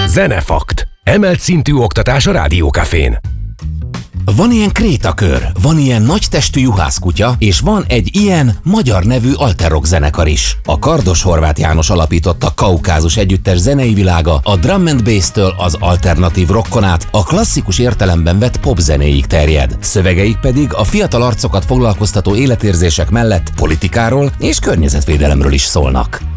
Zenefakt. Emelt szintű oktatás a Rádiókafén. Van ilyen krétakör, van ilyen nagytestű juhászkutya, és van egy ilyen magyar nevű alterrock zenekar is. A Kardos Horváth János alapította Kaukázus együttes zenei világa a drum and bass-től az alternatív rockon át a klasszikus értelemben vett popzenéig terjed. Szövegeik pedig a fiatal arcokat foglalkoztató életérzések mellett politikáról és környezetvédelemről is szólnak.